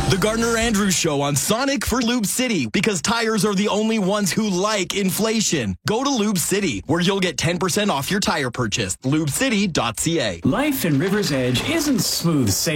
The Gardner Andrews Show on Sonic for Lube City, because tires are the only ones who like inflation. Go to Lube City, where you'll get 10% off your tire purchase. LubeCity.ca. Life in River's Edge isn't smooth sailing.